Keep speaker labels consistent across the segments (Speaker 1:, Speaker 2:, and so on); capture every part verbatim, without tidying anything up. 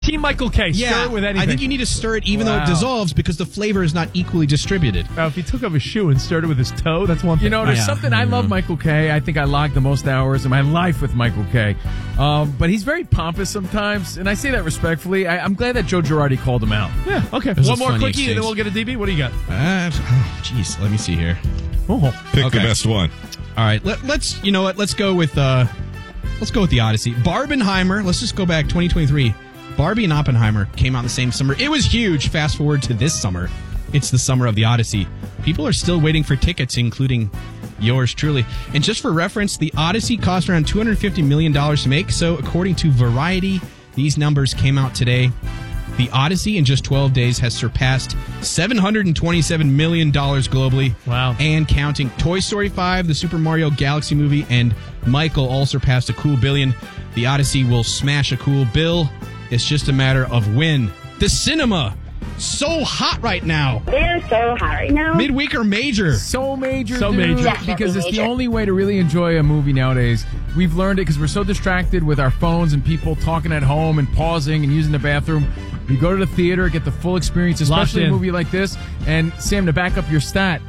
Speaker 1: Team Michael K.
Speaker 2: Yeah,
Speaker 1: stir it with anything.
Speaker 2: I think you need to stir it even
Speaker 1: wow.
Speaker 2: though it dissolves because the flavor is not equally distributed.
Speaker 1: Now, if he took off his shoe and stirred it with his toe, that's one thing.
Speaker 3: You know, there's
Speaker 2: yeah.
Speaker 3: something, I love Michael K. I think I logged the most hours in my life with Michael K. Um, but he's very pompous sometimes, and I say that respectfully. I, I'm glad that Joe Girardi called him out.
Speaker 1: Yeah, okay.
Speaker 2: was
Speaker 1: One
Speaker 2: a
Speaker 1: more
Speaker 2: funny
Speaker 1: quickie
Speaker 2: exchange.
Speaker 1: and then we'll get a D B. What do you got?
Speaker 2: Uh, oh, jeez, let me see here.
Speaker 1: Oh.
Speaker 4: Pick
Speaker 2: Okay.
Speaker 4: the best one.
Speaker 2: All right, let, let's, you know what, let's go with, uh, let's go with the Odyssey. Barbenheimer, let's just go back, twenty twenty-three. Barbie and Oppenheimer came out the same summer. It was huge. Fast forward to this summer. It's the summer of the Odyssey. People are still waiting for tickets, including yours truly. And just for reference, the Odyssey cost around two hundred fifty million dollars to make. So according to Variety, these numbers came out today. The Odyssey in just twelve days has surpassed seven hundred twenty-seven million dollars globally.
Speaker 1: Wow.
Speaker 2: And counting. Toy Story five, the Super Mario Galaxy movie, and Michael all surpassed a cool billion. The Odyssey will smash a cool bill. It's just a matter of when. The cinema, so hot right now.
Speaker 5: They're so hot right now.
Speaker 2: Midweek or major?
Speaker 3: So major,
Speaker 1: So
Speaker 3: dude,
Speaker 1: major.
Speaker 5: Definitely
Speaker 3: because it's
Speaker 5: major.
Speaker 3: the only way to really enjoy a movie nowadays. We've learned it because we're so distracted with our phones and people talking at home and pausing and using the bathroom. You go to the theater, get the full experience, especially a
Speaker 1: in.
Speaker 3: movie like this. And Sam, to back up your stat,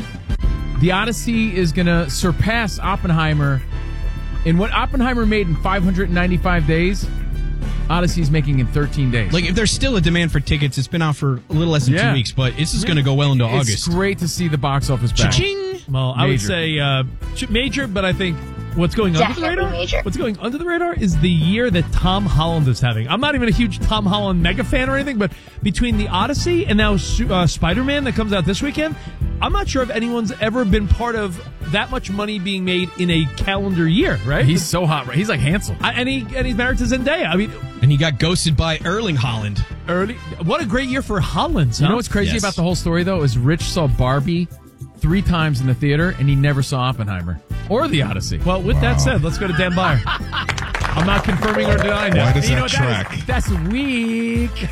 Speaker 3: the Odyssey is going to surpass Oppenheimer in what Oppenheimer made in five hundred ninety-five days. Odyssey's making in thirteen days.
Speaker 2: Like, if there's still a demand for tickets, it's been out for a little less than
Speaker 3: Yeah.
Speaker 2: two weeks, but this is going to go well into
Speaker 3: it's
Speaker 2: August.
Speaker 3: great to see the box office back.
Speaker 2: Cha-ching!
Speaker 1: Well, I would
Speaker 3: Major.
Speaker 1: say uh, ch- major, but I think what's going under the
Speaker 5: Definitely
Speaker 1: radar?
Speaker 5: major.
Speaker 1: What's going under the radar is the year that Tom Holland is having. I'm not even a huge Tom Holland mega fan or anything, but between the Odyssey and now uh, Spider-Man that comes out this weekend, I'm not sure if anyone's ever been part of that much money being made in a calendar year, right?
Speaker 3: He's so hot, right? He's like Hansel.
Speaker 1: I, and, he, and he's married to Zendaya. I mean,
Speaker 2: And he got ghosted by Erling Haaland.
Speaker 1: early. What a great year for Holland.
Speaker 3: You know what's crazy
Speaker 2: Yes.
Speaker 3: about the whole story, though, is Rich saw Barbie three times in the theater, and he never saw Oppenheimer or the Odyssey.
Speaker 1: Well, with that said, let's go to Dan Byer. I'm not confirming or denying
Speaker 4: Why
Speaker 1: that.
Speaker 4: does
Speaker 1: You know
Speaker 4: that
Speaker 1: what that
Speaker 4: track?
Speaker 1: is?
Speaker 3: That's weak.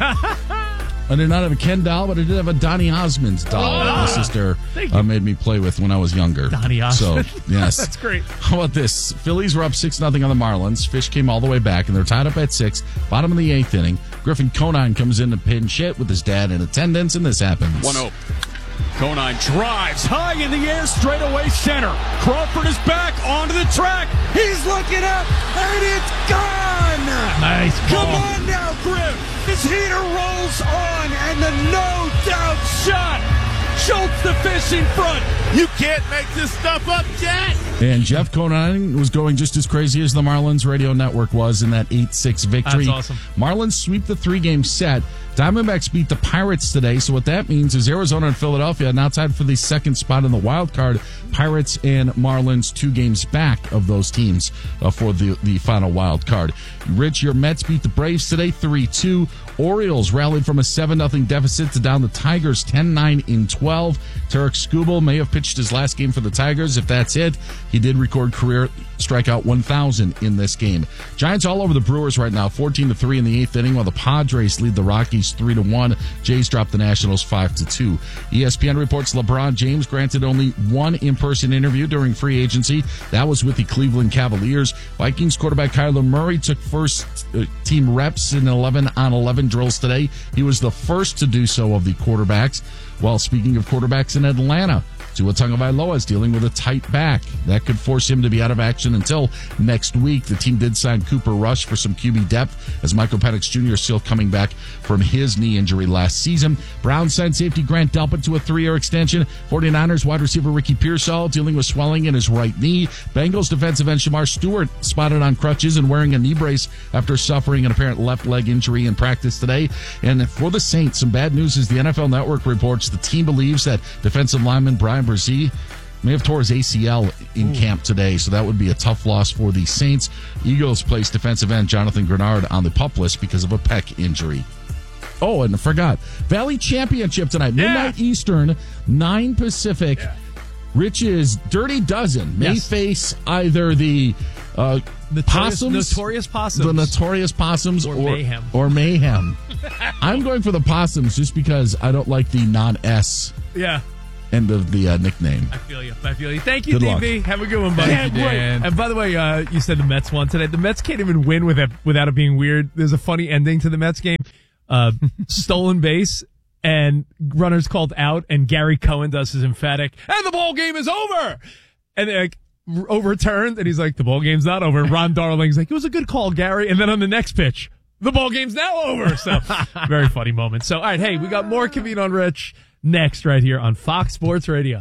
Speaker 6: I did not have a Ken doll, but I did have a Donny Osmond's doll that my sister
Speaker 1: Thank you.
Speaker 6: uh, made me play with when I was younger.
Speaker 1: Donny Osmond.
Speaker 6: So, yes.
Speaker 1: That's great.
Speaker 6: How about this? Phillies were up six nothing on the Marlins. Fish came all the way back, and they're tied up at six. Bottom of the eighth inning. Griffin Conine comes in to pinch hit with his dad in attendance, and this happens.
Speaker 7: one oh. Conine drives high in the air, straight away center. Crawford is back onto the track. He's looking up, and it's gone.
Speaker 1: Nice ball.
Speaker 7: Come on now, Griff. This heater rolls on, and the no-doubt shot. Schultz the fish in front. You can't make this stuff up, Jet.
Speaker 6: And Jeff Conine was going just as crazy as the Marlins radio network was in that eight six victory.
Speaker 1: That's awesome.
Speaker 6: Marlins sweep the three-game set. Diamondbacks beat the Pirates today, so what that means is Arizona and Philadelphia now tied for the second spot in the wild card. Pirates and Marlins two games back of those teams uh, for the, the final wild card. Rich, your Mets beat the Braves today three two. Orioles rallied from a seven nothing deficit to down the Tigers ten nine in twelve. Tarek Skubal may have pitched his last game for the Tigers. If that's it, he did record career strikeout one thousand in this game. Giants all over the Brewers right now, fourteen to three in the eighth inning, while the Padres lead the Rockies three to one. Jays drop the Nationals five to two. E S P N reports LeBron James granted only one in-person interview during free agency. That was with the Cleveland Cavaliers. Vikings quarterback Kyler Murray took first uh, team reps in eleven on eleven drills today. He was the first to do so of the quarterbacks. While speaking of quarterbacks in Atlanta, Tua Tagovailoa is dealing with a tight back. That could force him to be out of action until next week. The team did sign Cooper Rush for some Q B depth, as Michael Penix Junior is still coming back from his knee injury last season. Browns signed safety Grant Delpit to a three-year extension. 49ers wide receiver Ricky Pearsall dealing with swelling in his right knee. Bengals defensive end Shamar Stewart spotted on crutches and wearing a knee brace after suffering an apparent left leg injury in practice today. And for the Saints, some bad news as the N F L Network reports the team believes that defensive lineman Brian Brzee may have tore his A C L in Ooh. camp today, so that would be a tough loss for the Saints. Eagles placed defensive end Jonathan Grenard on the PUP list because of a pec injury. Oh, and I forgot. Valley Championship tonight,
Speaker 1: Yeah.
Speaker 6: midnight Eastern, nine Pacific. Yeah. Rich's Dirty Dozen may
Speaker 1: Yes.
Speaker 6: face either the uh,
Speaker 1: Notorious,
Speaker 6: Possums,
Speaker 1: notorious Possums.
Speaker 6: the Notorious Possums,
Speaker 1: Or
Speaker 6: or
Speaker 1: Mayhem.
Speaker 6: Or mayhem. I'm going for the Possums just because I don't like the non-S.
Speaker 1: Yeah.
Speaker 6: end of the uh, nickname.
Speaker 1: I feel you. I feel you. Thank you,
Speaker 6: Good
Speaker 1: D
Speaker 6: luck.
Speaker 1: B. Have a good one, buddy.
Speaker 3: Thank you, Dan.
Speaker 1: And by the way, uh, you said the Mets won today. The Mets can't even win with it, without it being weird. There's a funny ending to the Mets game. Uh, stolen base and runners called out, and Gary Cohen does his emphatic, and the ball game is over. And they're like, overturned, and he's like, the ball game's not over. Ron Darling's like, it was a good call, Gary. And then on the next pitch, the ball game's now over. So, very funny moment. So, all right, hey, we got more Covino and Rich next right here on Fox Sports Radio.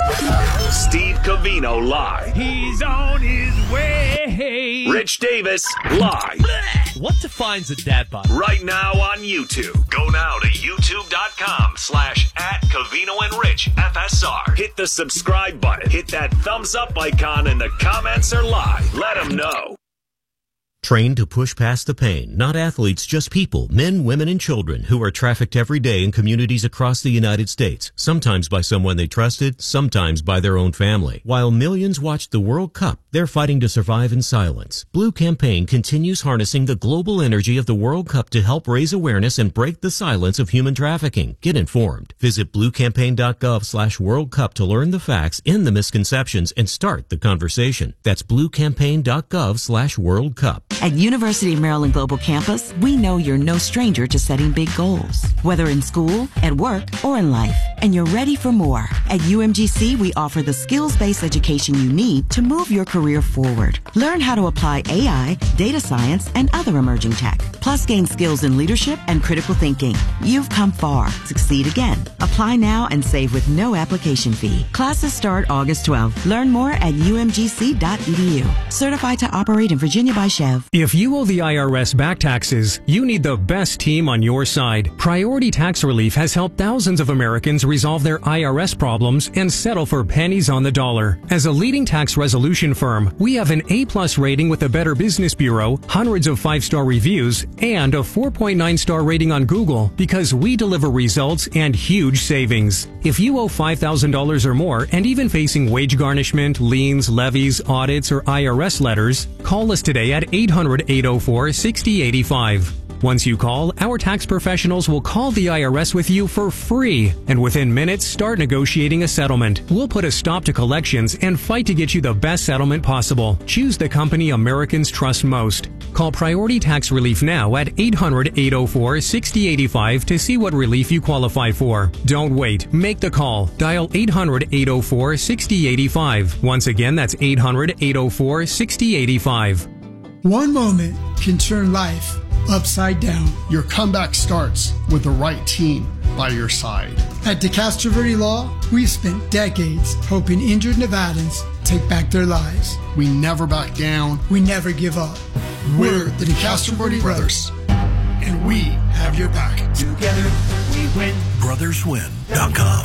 Speaker 4: Steve Covino live.
Speaker 1: He's on his way.
Speaker 4: Rich Davis live.
Speaker 1: What defines a dad bod?
Speaker 4: Right now on YouTube. Go now to youtube.com slash at Covino and Rich F S R. Hit the subscribe button. Hit that thumbs up icon, and the comments are live. Let them know.
Speaker 5: Trained to push past the pain, not athletes, just people, men, women, and children who are trafficked every day in communities across the United States, sometimes by someone they trusted, sometimes by their own family. While millions watched the World Cup, they're fighting to survive in silence. Blue Campaign continues harnessing the global energy of the World Cup to help raise awareness and break the silence of human trafficking. Get informed. Visit bluecampaign.gov slash World Cup to learn the facts, end the misconceptions, and start the conversation. That's bluecampaign.gov slash World Cup.
Speaker 8: At University of Maryland Global Campus, we know you're no stranger to setting big goals, whether in school, at work, or in life, and you're ready for more. At U M G C, we offer the skills-based education you need to move your career forward. Learn how to apply A I, data science, and other emerging tech, plus gain skills in leadership and critical thinking. You've come far. Succeed again. Apply now and save with no application fee. Classes start August twelfth. Learn more at u m g c dot e d u. Certified to operate in Virginia by Chev.
Speaker 9: If you owe the I R S back taxes, you need the best team on your side. Priority Tax Relief has helped thousands of Americans resolve their I R S problems and settle for pennies on the dollar. As a leading tax resolution firm, we have an A-plus rating with the Better Business Bureau, hundreds of five-star reviews, and a four point nine star rating on Google because we deliver results and huge savings. If you owe five thousand dollars or more and even facing wage garnishment, liens, levies, audits, or I R S letters, call us today at eight hundred, eight oh four, six oh eight five. Once you call, our tax professionals will call the I R S with you for free, and within minutes start negotiating a settlement. We'll put a stop to collections and fight to get you the best settlement possible. Choose the company Americans trust most. Call Priority Tax Relief now at eight hundred, eight oh four, six oh eight five to see what relief you qualify for. Don't wait. Make the call. Dial eight hundred, eight oh four, six oh eight five. Once again, that's eight hundred, eight oh four, six oh eight five.
Speaker 10: One moment can turn life upside down.
Speaker 11: Your comeback starts with the right team by your side.
Speaker 10: At DeCastro Verde Law, we've spent decades helping injured Nevadans take back their lives.
Speaker 11: We never back down.
Speaker 10: We never give up.
Speaker 11: We're the DeCastro Verde Brothers, and we have your back.
Speaker 10: Together, we win.
Speaker 4: brothers win dot com.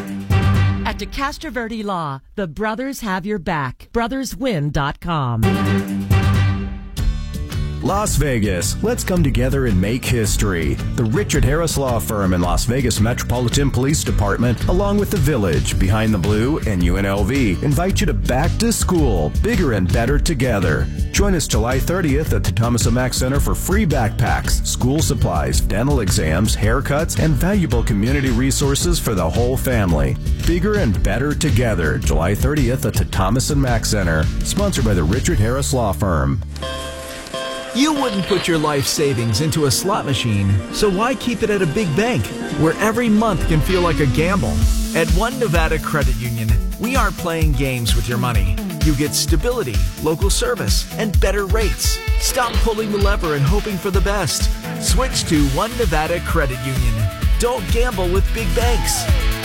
Speaker 12: At DeCastro Verde Law, the brothers have your back. brothers win dot com.
Speaker 13: Las Vegas, let's come together and make history. The Richard Harris Law Firm and Las Vegas Metropolitan Police Department, along with the Village, Behind the Blue, and U N L V, invite you to Back to School, bigger and better together. Join us July thirtieth at the Thomas and Mack Center for free backpacks, school supplies, dental exams, haircuts, and valuable community resources for the whole family. Bigger and better together, July thirtieth at the Thomas and Mack Center, sponsored by the Richard Harris Law Firm.
Speaker 14: You wouldn't put your life savings into a slot machine, so why keep it at a big bank, where every month can feel like a gamble? At One Nevada Credit Union, we aren't playing games with your money. You get stability, local service, and better rates. Stop pulling the lever and hoping for the best. Switch to One Nevada Credit Union. Don't gamble with big banks.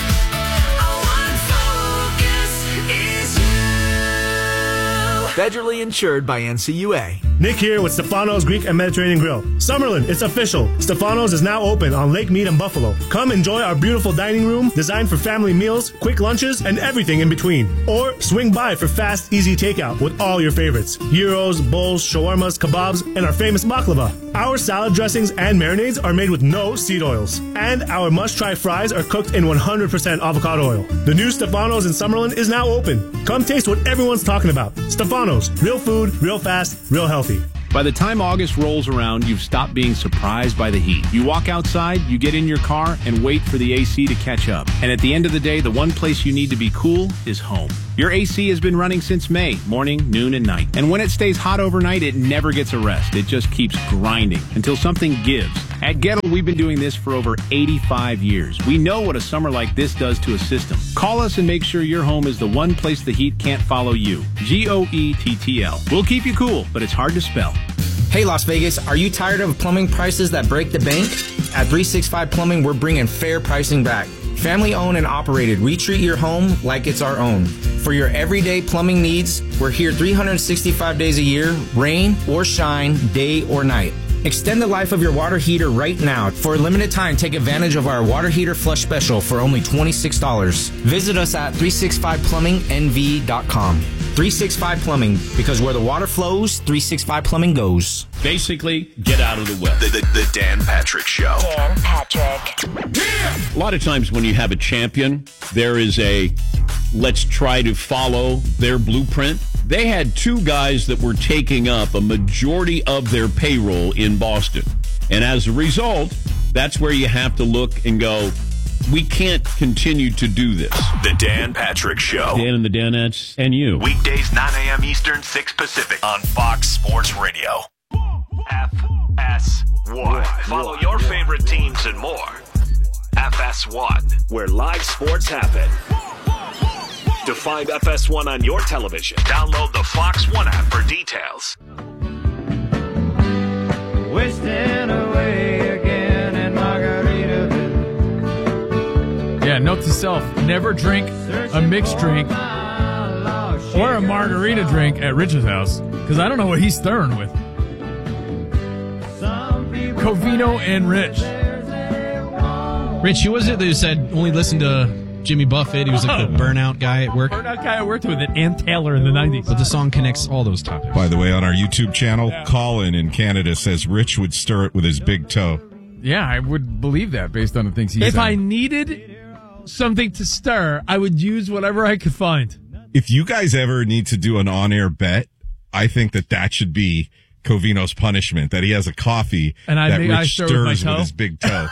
Speaker 14: Federally insured by N C U A.
Speaker 15: Nick here with Stefano's Greek and Mediterranean Grill. Summerlin, it's official. Stefano's is now open on Lake Mead and Buffalo. Come enjoy our beautiful dining room designed for family meals, quick lunches, and everything in between. Or swing by for fast, easy takeout with all your favorites. Gyros, bowls, shawarmas, kebabs, and our famous baklava. Our salad dressings and marinades are made with no seed oils. And our must-try fries are cooked in one hundred percent avocado oil. The new Stefano's in Summerlin is now open. Come taste what everyone's talking about. Stefano's, real food, real fast, real healthy.
Speaker 16: By the time August rolls around, you've stopped being surprised by the heat. You walk outside, you get in your car, and wait for the A C to catch up. And at the end of the day, the one place you need to be cool is home. Your A C has been running since May, morning, noon, and night. And when it stays hot overnight, it never gets a rest. It just keeps grinding until something gives. At Gettle, we've been doing this for over eighty-five years. We know what a summer like this does to a system. Call us and make sure your home is the one place the heat can't follow you. G O E T T L. We'll keep you cool, but it's hard to spell.
Speaker 17: Hey Las Vegas, are you tired of plumbing prices that break the bank? At three sixty-five Plumbing, we're bringing fair pricing back. Family owned and operated, we treat your home like it's our own. For your everyday plumbing needs, we're here three hundred sixty-five days a year, rain or shine, day or night. Extend the life of your water heater right now. For a limited time, take advantage of our water heater flush special for only twenty-six dollars. Visit us at three sixty-five plumbing N V dot com. three sixty-five Plumbing, because where the water flows, three sixty-five Plumbing goes.
Speaker 18: Basically, get out of the way.
Speaker 4: The, the, the Dan Patrick Show.
Speaker 19: Dan Patrick.
Speaker 18: A lot of times when you have a champion, there is a let's try to follow their blueprint. They had two guys that were taking up a majority of their payroll in Boston. And as a result, that's where you have to look and go, we can't continue to do this.
Speaker 4: The Dan Patrick Show.
Speaker 18: Dan and the Danettes and you.
Speaker 4: Weekdays, nine a.m. Eastern, six Pacific on Fox Sports Radio. F S one. Follow your favorite teams and more. F S one, where live sports happen. To find F S one on your television, download the Fox One app for details.
Speaker 20: Wasting away again in Margaritaville.
Speaker 3: Yeah, note to self, never drink a mixed drink or a margarita drink at Rich's house, because I don't know what he's stirring with. Covino and Rich.
Speaker 2: Rich, who was it that said only listen to Jimmy Buffett? He was like the burnout guy at work.
Speaker 1: Burnout guy I worked with at Ann Taylor in the nineties.
Speaker 2: But the song connects all those topics.
Speaker 21: By the way, on our YouTube channel, yeah. Colin in Canada says Rich would stir it with his big toe.
Speaker 3: Yeah, I would believe that based on the things he
Speaker 1: If
Speaker 3: said.
Speaker 1: I needed something to stir, I would use whatever I could find.
Speaker 21: If you guys ever need to do an on-air bet, I think that that should be Covino's punishment, that he has a coffee
Speaker 1: and I
Speaker 21: that
Speaker 1: think
Speaker 21: Rich
Speaker 1: I stir with,
Speaker 21: stirs with his big toe.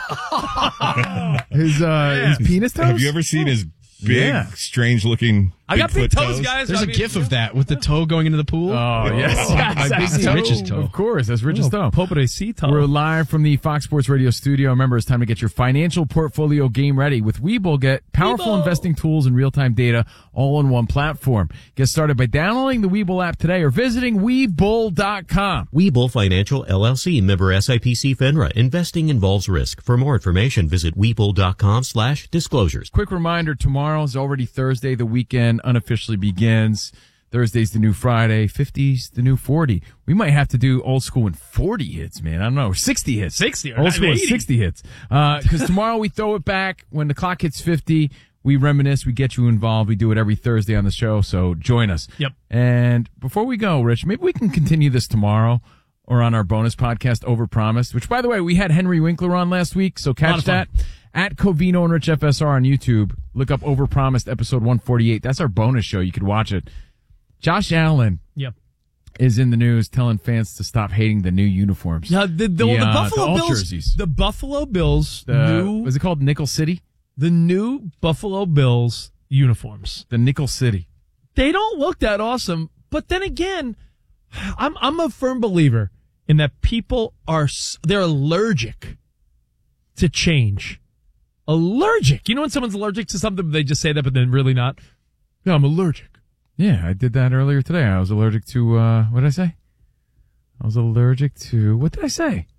Speaker 3: his, uh, his penis toes?
Speaker 21: Have you ever seen his big,
Speaker 3: yeah.
Speaker 21: strange-looking
Speaker 1: I got big toes,
Speaker 21: toes,
Speaker 1: guys.
Speaker 2: There's a gif of that with the toe going into the pool.
Speaker 3: Oh, yes.
Speaker 1: Oh,
Speaker 3: yes.
Speaker 1: that's
Speaker 3: That's
Speaker 1: toe.
Speaker 3: Rich's toe. Of course, that's Rich's
Speaker 1: Oh,
Speaker 3: toe.
Speaker 1: Pobrecito.
Speaker 3: We're live from the Fox Sports Radio studio. Remember, it's time to get your financial portfolio game ready. With Webull, get powerful
Speaker 1: Webull. investing
Speaker 3: tools and real-time data all in one platform. Get started by downloading the Webull app today or visiting Webull dot com.
Speaker 5: Webull Financial, L L C, member S I P C FINRA. Investing involves risk. For more information, visit Webull dot com slash disclosures.
Speaker 3: Quick reminder, tomorrow is already Thursday. The weekend unofficially begins. Thursday's the new Friday. fifty's the new forty. We might have to do old school in forty hits, man. I don't know. sixty hits.
Speaker 1: sixty or
Speaker 3: Old school is
Speaker 1: eighty.
Speaker 3: sixty hits. Uh, cause tomorrow we throw it back. When the clock hits fifty, we reminisce. We get you involved. We do it every Thursday on the show. So join us.
Speaker 1: Yep.
Speaker 3: And before we go, Rich, maybe we can continue this tomorrow or on our bonus podcast, Overpromised, which, by the way, we had Henry Winkler on last week. So catch that at Covino and Rich F S R on YouTube. Look up Overpromised episode one forty-eight. That's our bonus show. You could watch it. Josh Allen
Speaker 1: Yep.
Speaker 3: is in the news telling fans to stop hating the new uniforms.
Speaker 1: Now, the, the,
Speaker 3: the,
Speaker 1: the
Speaker 3: uh,
Speaker 1: Buffalo
Speaker 3: the all
Speaker 1: Bills,
Speaker 3: jerseys.
Speaker 1: the Buffalo Bills
Speaker 3: The,
Speaker 1: new,
Speaker 3: was it called Nickel City?
Speaker 1: the new Buffalo Bills uniforms.
Speaker 3: The Nickel City.
Speaker 1: They don't look that awesome, but then again, I'm I'm a firm believer in that people are s- they're allergic to change. Allergic. You know when someone's allergic to something, they just say that, but then really not. Yeah, I'm allergic.
Speaker 3: Yeah, I did that earlier today. I was allergic to, uh, what did I say? I was allergic to, what did I say? I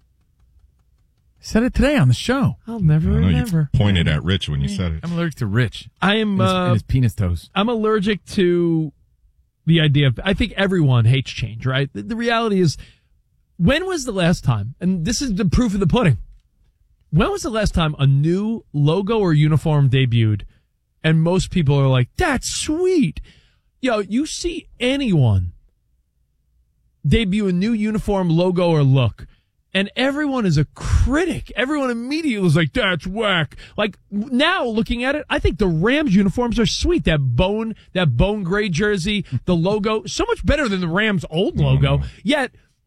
Speaker 3: said it today on the show. I'll never
Speaker 21: I know
Speaker 3: remember.
Speaker 21: you pointed at Rich when you said it.
Speaker 3: I'm allergic to Rich.
Speaker 1: I am
Speaker 3: and his,
Speaker 1: uh,
Speaker 3: and his penis toes.
Speaker 1: I'm allergic to the idea of, I think everyone hates change, right? The, the reality is, when was the last time, and this is the proof of the pudding, when was the last time a new logo or uniform debuted and most people are like, that's sweet? Yo, you see anyone debut a new uniform, logo, or look, and everyone is a critic. Everyone immediately is like, that's whack. Like, now looking at it, I think the Rams uniforms are sweet. That bone, that bone gray jersey, the logo, so much better than the Rams' old logo. Yet,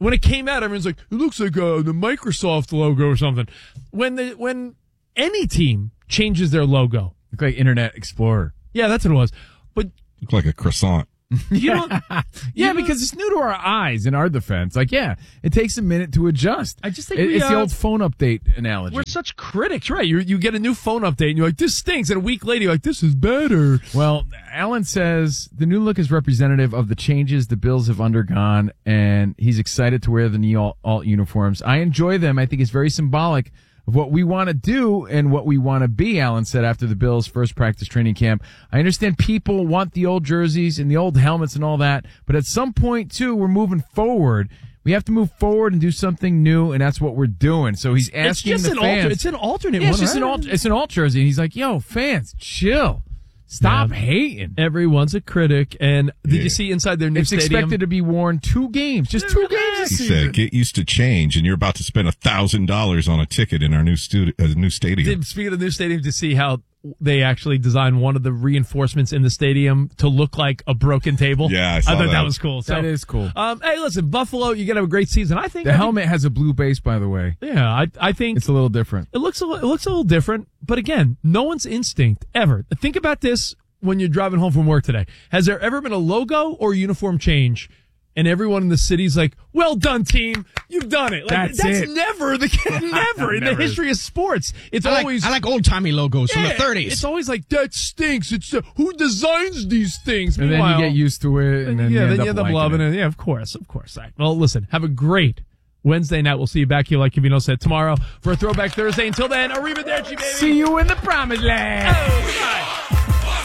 Speaker 1: when it came out, everyone's like, it looks like uh, the Microsoft logo or something. When the when any team changes their logo,
Speaker 3: look like Internet Explorer.
Speaker 1: Yeah, that's what it was. But
Speaker 21: look like a croissant.
Speaker 1: You don't,
Speaker 3: yeah, you because it's new to our eyes in our defense. Like, yeah, it takes a minute to adjust.
Speaker 1: I just think
Speaker 3: it,
Speaker 1: we,
Speaker 3: it's
Speaker 1: uh,
Speaker 3: the old phone update analogy.
Speaker 1: We're such critics, right? You you get a new phone update and you're like, this stinks, and a week later you're like, this is better.
Speaker 3: Well, Alan says the new look is representative of the changes the Bills have undergone, and he's excited to wear the new alt, alt uniforms. I enjoy them. I think it's very symbolic of what we want to do and what we want to be, Allen said after the Bills' first practice training camp. I understand people want the old jerseys and the old helmets and all that, but at some point, too, we're moving forward. We have to move forward and do something new, and that's what we're doing. So he's asking
Speaker 1: it's just
Speaker 3: the
Speaker 1: an
Speaker 3: fans.
Speaker 1: Alter, it's an alternate
Speaker 3: yeah,
Speaker 1: one,
Speaker 3: it's just
Speaker 1: right?
Speaker 3: an alt, it's an alt jersey. And he's like, yo, fans, chill. Stop
Speaker 1: yeah.
Speaker 3: hating.
Speaker 1: Everyone's a critic. And did
Speaker 21: yeah.
Speaker 1: you see inside their new
Speaker 3: it's
Speaker 1: stadium?
Speaker 3: It's expected to be worn two games. Just two games this
Speaker 21: He
Speaker 3: season.
Speaker 21: said, get used to change, and you're about to spend one thousand dollars on a ticket in our new, stu- uh, new stadium.
Speaker 1: Did, speaking of the new stadium, to see how they actually designed one of the reinforcements in the stadium to look like a broken table.
Speaker 21: Yeah, I saw
Speaker 1: I thought that,
Speaker 21: that
Speaker 1: was cool. So,
Speaker 3: that is cool.
Speaker 1: Um, hey, listen, Buffalo, you're going to have a great season. I think
Speaker 3: The
Speaker 1: I
Speaker 3: helmet
Speaker 1: think,
Speaker 3: has a blue base, by the way.
Speaker 1: Yeah, I, I think
Speaker 3: it's a little different.
Speaker 1: It looks a, it looks a little different, but again, no one's instinct ever. Think about this when you're driving home from work today. Has there ever been a logo or uniform change and everyone in the city's like, well done, team. You've done it. Like,
Speaker 3: that's
Speaker 1: that's
Speaker 3: it.
Speaker 1: never the never in
Speaker 3: Never
Speaker 1: the history of sports. It's
Speaker 2: I
Speaker 1: always
Speaker 2: like, I like old timey logos
Speaker 1: yeah,
Speaker 2: from the thirties.
Speaker 1: It's always like that stinks. It's uh, who designs these things.
Speaker 3: And
Speaker 1: Meanwhile,
Speaker 3: then you get used to it, and then
Speaker 1: yeah,
Speaker 3: you end
Speaker 1: then
Speaker 3: up
Speaker 1: you end up
Speaker 3: liking
Speaker 1: loving
Speaker 3: it.
Speaker 1: it. Yeah, of course, of course. All right. Well, listen, have a great Wednesday night. We'll see you back here, like Covino said, tomorrow for a Throwback Thursday. Until then, arrivederci, baby.
Speaker 3: See you in the promised land.
Speaker 1: Oh,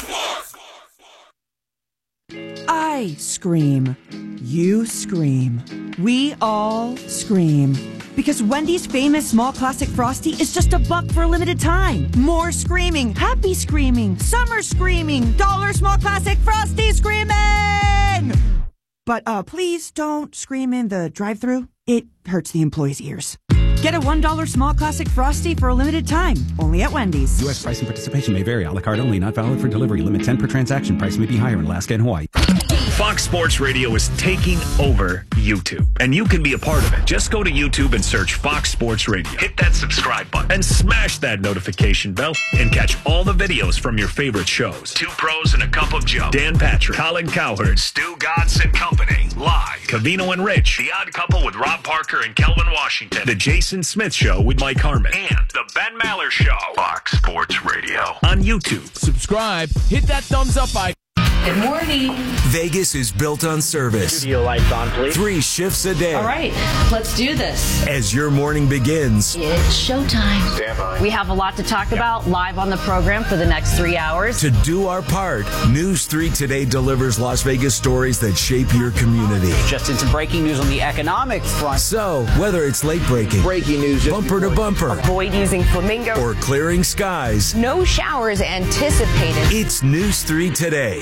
Speaker 8: I scream. You scream. We all scream. Because Wendy's famous small classic Frosty is just a buck for a limited time. More screaming, happy screaming, summer screaming, dollar small classic Frosty screaming! But uh, please don't scream in the drive-thru. It hurts the employees' ears. Get a one dollar small classic Frosty for a limited time. Only at Wendy's.
Speaker 19: U S price and participation may vary. A la carte only. Not valid for delivery. Limit ten per transaction. Price may be higher in Alaska and Hawaii.
Speaker 4: Fox Sports Radio is taking over YouTube, and you can be a part of it. Just go to YouTube and search Fox Sports Radio. Hit that subscribe button and smash that notification bell and catch all the videos from your favorite shows. Two Pros and a Cup of Joe. Dan Patrick, Colin Cowherd, Stu Godson and Company. Live. Covino and Rich. The Odd Couple with Rob Parker and Kelvin Washington. The Jason Smith Show with Mike Harmon. And The Ben Maller Show. Fox Sports Radio. On YouTube.
Speaker 3: Subscribe. Hit that thumbs up icon.
Speaker 22: Good morning.
Speaker 23: Vegas is built on service.
Speaker 24: Studio lights on, please.
Speaker 23: Three shifts a day.
Speaker 22: All right, let's do this.
Speaker 23: As your morning begins,
Speaker 22: It's showtime.
Speaker 24: Stand by.
Speaker 22: We have a lot to talk about live on the program for the next three hours.
Speaker 23: to do our part, News three Today delivers Las Vegas stories that shape your community.
Speaker 24: Just in some breaking news on the economic front.
Speaker 23: So, whether it's late breaking,
Speaker 24: Breaking news.
Speaker 23: bumper to bumper,
Speaker 22: Avoid using flamingo.
Speaker 23: or clearing skies,
Speaker 22: No showers anticipated.
Speaker 23: it's News three Today.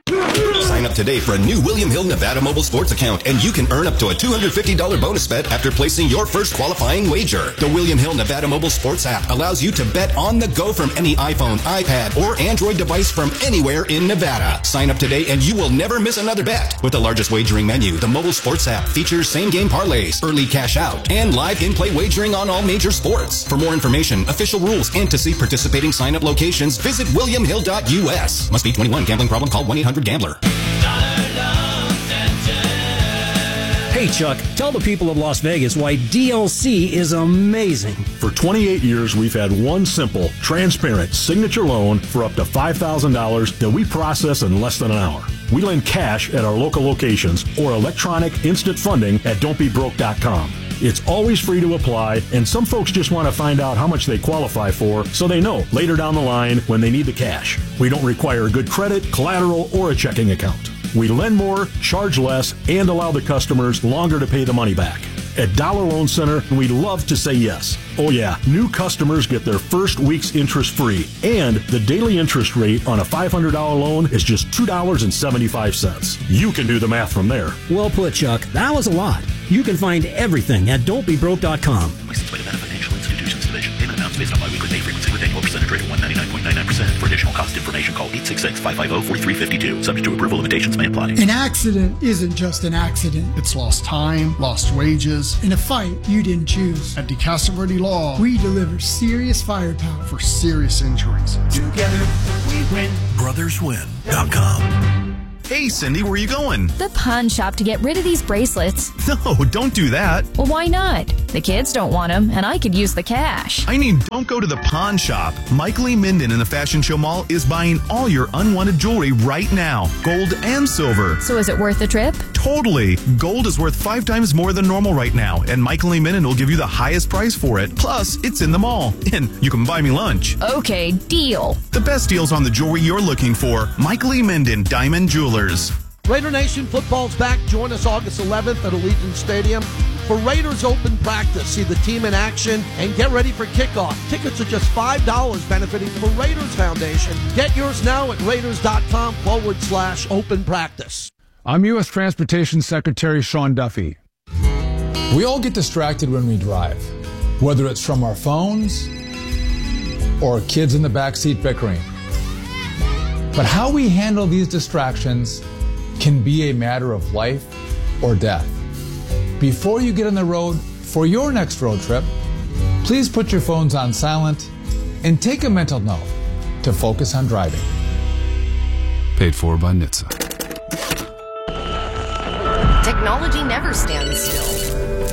Speaker 25: Sign up today for a new William Hill Nevada mobile sports account, and you can earn up to a two hundred fifty dollars bonus bet after placing your first qualifying wager. The William Hill Nevada mobile sports app allows you to bet on the go from any iPhone, iPad, or Android device from anywhere in Nevada. Sign up today and you will never miss another bet. With the largest wagering menu, the mobile sports app features same-game parlays, early cash out, and live in-play wagering on all major sports. For more information, official rules, and to see participating sign-up locations, visit william hill dot u s. Must be twenty-one. Gambling problem? Call one eight hundred gambler.
Speaker 26: Hey, Chuck, tell the people of Las Vegas why D L C is amazing.
Speaker 27: For twenty-eight years, we've had one simple, transparent signature loan for up to five thousand dollars that we process in less than an hour. We lend cash at our local locations or electronic instant funding at don't be broke dot com. It's always free to apply, and some folks just want to find out how much they qualify for so they know later down the line when they need the cash. We don't require good credit, collateral, or a checking account. We lend more, charge less, and allow the customers longer to pay the money back. At Dollar Loan Center, we love to say yes. Oh yeah, new customers get their first week's interest free, and the daily interest rate on a five hundred dollars loan is just two dollars and seventy-five cents. You can do the math from there.
Speaker 26: Well put, Chuck. That was a lot. You can find everything at don't be broke dot com.
Speaker 28: Licensed by Nevada Financial Institutions Division. Payment amounts
Speaker 6: based on biweekly pay frequency with annual percentage rate of one ninety-nine point nine nine percent. For additional cost information, call eight six six, five five zero, four three five two. Subject to approval, limitations may apply.
Speaker 7: An accident isn't just an accident. It's lost time, lost wages, in a fight you didn't choose. At DeCastro Verde Law, we deliver serious firepower for serious injuries.
Speaker 9: Together, we win. brothers win dot com.
Speaker 10: Hey, Cindy, where are you going?
Speaker 11: The pawn shop to get rid of these bracelets.
Speaker 10: No, don't do that.
Speaker 11: Well, why not? The kids don't want them, and I could use the cash.
Speaker 10: I mean, don't go to the pawn shop. Mike Lee Minden in the Fashion Show Mall is buying all your unwanted jewelry right now, gold and silver.
Speaker 11: So is it worth the trip?
Speaker 10: Totally. Gold is worth five times more than normal right now, and Mike Lee Minden will give you the highest price for it. Plus, it's in the mall, and you can buy me lunch.
Speaker 11: Okay, deal.
Speaker 10: The best deals on the jewelry you're looking for. Mike Lee Minden, Diamond Jewelers.
Speaker 12: Raider Nation football's back. Join us August eleventh at Allegiant Stadium for Raiders Open Practice. See the team in action and get ready for kickoff. Tickets are just five dollars, benefiting the Raiders Foundation. Get yours now at raiders.com forward slash open practice.
Speaker 13: I'm U S Transportation Secretary Sean Duffy. We all get distracted when we drive, whether it's from our phones or kids in the backseat bickering. But how we handle these distractions can be a matter of life or death. Before you get on the road for your next road trip, please put your phones on silent and take a mental note to focus on driving.
Speaker 28: Paid for by N H T S A.
Speaker 29: Technology never stands still.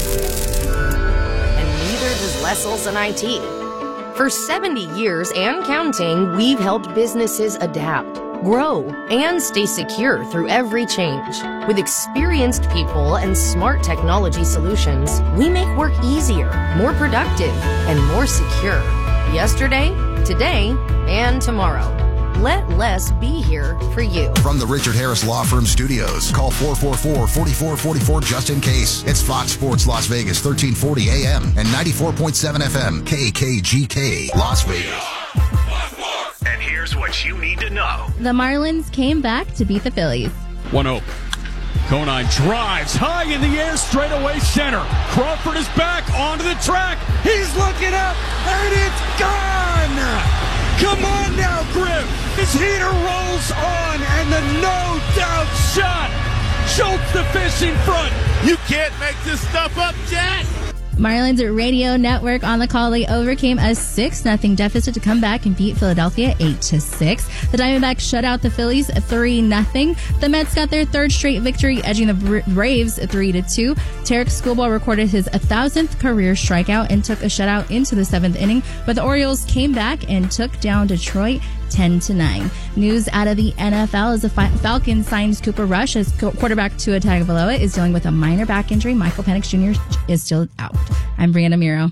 Speaker 29: And neither does Les Olson I T. For seventy years and counting, we've helped businesses adapt, grow, and stay secure through every change. With experienced people and smart technology solutions, we make work easier, more productive, and more secure. Yesterday, today, and tomorrow. Let Les be here for you.
Speaker 30: From the Richard Harris Law Firm Studios, call four four four, four four four four just in case. It's Fox Sports Las Vegas, thirteen forty A M and ninety-four point seven F M, K K G K, Las Vegas.
Speaker 4: And here's what you need to know.
Speaker 31: The Marlins came back to beat the Phillies.
Speaker 32: one oh. Conine drives high in the air, straight away center. Crawford is back onto the track. He's looking up, and it's gone! Come on now, Griff. His heater rolls on, and the no-doubt shot. Schultz the fish in front. You can't make this stuff up, Jet.
Speaker 31: Marlins Radio Network on the call. They overcame a six nothing deficit to come back and beat Philadelphia eight to six. The Diamondbacks shut out the Phillies three nothing. The Mets got their third straight victory, edging the Braves three to two. Tarek Skubal recorded his one thousandth career strikeout and took a shutout into the seventh inning, but the Orioles came back and took down Detroit ten to nine. News out of the N F L as the Falcons signs Cooper Rush as quarterback Tua Tagovailoa is dealing with a minor back injury. Michael Penix Junior is still out. I'm Brianna Miro.